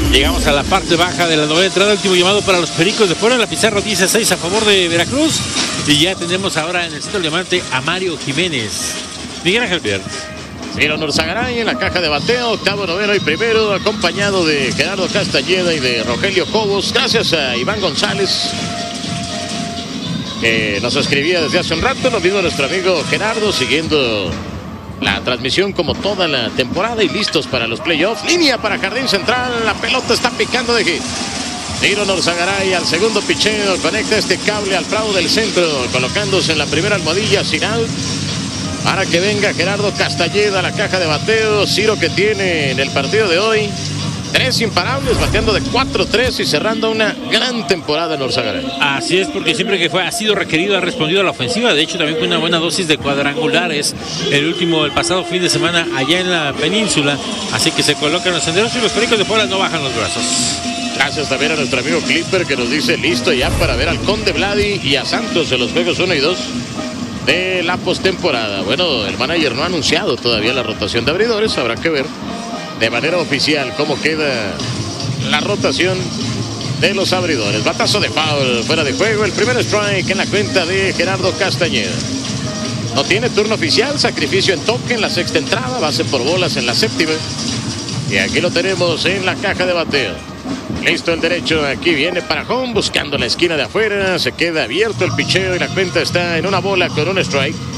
Llegamos a la parte baja de la novena entrada, último llamado para los Pericos de Puebla. La pizarra dice 6 a favor de Veracruz. Y ya tenemos ahora en el centro del diamante a Mario Jiménez. Miguel Ángel Pierre. Ciro Norzagaray en la caja de bateo, octavo, noveno y primero, acompañado de Gerardo Castañeda y de Rogelio Cobos. Gracias a Iván González, que nos escribía desde hace un rato. Lo mismo nuestro amigo Gerardo, siguiendo la transmisión como toda la temporada y listos para los playoffs. Línea para Jardín Central, la pelota está picando de hit. Ciro Norzagaray al segundo picheo, conecta este cable al prado del centro, colocándose en la primera almohadilla sin out. Para que venga Gerardo Castañeda a la caja de bateo. Ciro, que tiene en el partido de hoy 3 imparables, bateando de 4-3 y cerrando una gran temporada en Norzagaray. Así es, porque siempre que ha sido requerido ha respondido a la ofensiva. De hecho, también con una buena dosis de cuadrangulares el pasado fin de semana allá en la península. Así que se colocan los senderos y los Pericos de Puebla no bajan los brazos. Gracias también a nuestro amigo Clipper, que nos dice listo ya para ver al Conde Vladi y a Santos en los juegos 1 y 2 de la postemporada. Bueno, el manager no ha anunciado todavía la rotación de abridores. Habrá que ver de manera oficial cómo queda la rotación de los abridores. Batazo de foul fuera de juego. El primer strike en la cuenta de Gerardo Castañeda. No tiene turno oficial. Sacrificio en toque en la sexta entrada. Base por bolas en la séptima. Y aquí lo tenemos en la caja de bateo. Listo el derecho, aquí viene para home, buscando la esquina de afuera, se queda abierto el picheo y la cuenta está en una bola con un strike.